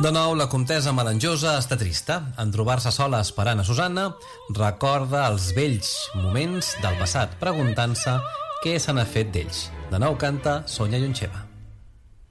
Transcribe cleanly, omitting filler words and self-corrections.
De nou, la comtessa melanjosa està trista. En trobar-se sola esperant a Susanna, recorda els vells moments del passat, preguntant-se què se n'ha fet d'ells. De nou canta Sonia Lloncheva.